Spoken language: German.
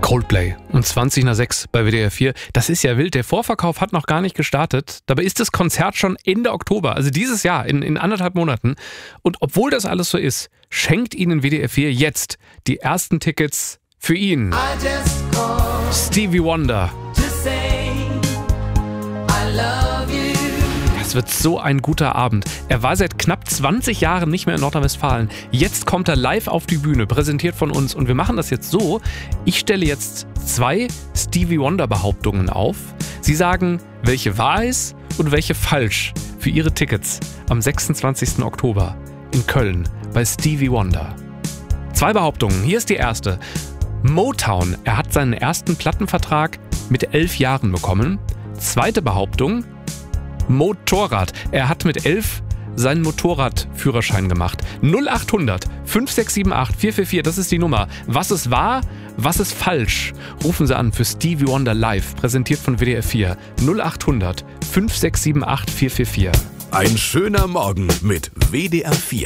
Coldplay um 5:20 bei WDR 4. Das ist ja wild. Der Vorverkauf hat noch gar nicht gestartet. Dabei ist das Konzert schon Ende Oktober, also dieses Jahr, in 1,5 Monaten. Und obwohl das alles so ist, schenkt Ihnen WDR 4 jetzt die ersten Tickets für ihn. Stevie Wonder. Es wird so ein guter Abend. Er war seit knapp 20 Jahren nicht mehr in Nordrhein-Westfalen. Jetzt kommt er live auf die Bühne, präsentiert von uns. Und wir machen das jetzt so. Ich stelle jetzt 2 Stevie Wonder Behauptungen auf. Sie sagen, welche wahr ist und welche falsch für Ihre Tickets am 26. Oktober in Köln bei Stevie Wonder. 2 Behauptungen. Hier ist die erste. Motown. Er hat seinen ersten Plattenvertrag mit 11 Jahren bekommen. Zweite Behauptung. Motorrad. Er hat mit 11 seinen Motorradführerschein gemacht. 0800 5678 444, das ist die Nummer. Was ist wahr, was ist falsch? Rufen Sie an für Stevie Wonder live, präsentiert von WDR 4. 0800 5678 444. Ein schöner Morgen mit WDR 4.